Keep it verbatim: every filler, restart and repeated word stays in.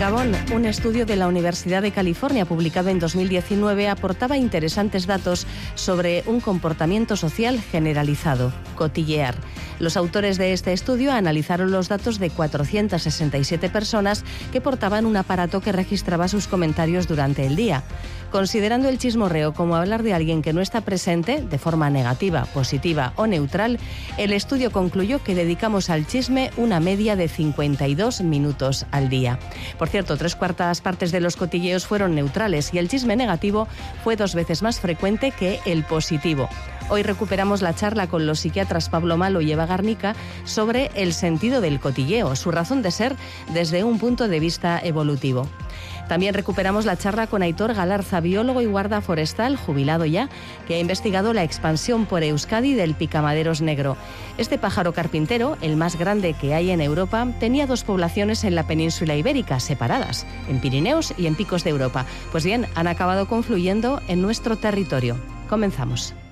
Gabón, un estudio de la Universidad de California publicado en dos mil diecinueve aportaba interesantes datos sobre un comportamiento social generalizado, cotillear. Los autores de este estudio analizaron los datos de cuatrocientas sesenta y siete personas que portaban un aparato que registraba sus comentarios durante el día. Considerando el chismorreo como hablar de alguien que no está presente, de forma negativa, positiva o neutral, el estudio concluyó que dedicamos al chisme una media de cincuenta y dos minutos al día. Por cierto, tres cuartas partes de los cotilleos fueron neutrales y el chisme negativo fue dos veces más frecuente que el positivo. Hoy recuperamos la charla con los psiquiatras Pablo Malo y Eva Garnica sobre el sentido del cotilleo, su razón de ser desde un punto de vista evolutivo. También recuperamos la charla con Aitor Galarza, biólogo y guarda forestal, jubilado ya, que ha investigado la expansión por Euskadi del picamaderos negro. Este pájaro carpintero, el más grande que hay en Europa, tenía dos poblaciones en la península ibérica, separadas, en Pirineos y en Picos de Europa. Pues bien, han acabado confluyendo en nuestro territorio. Comenzamos.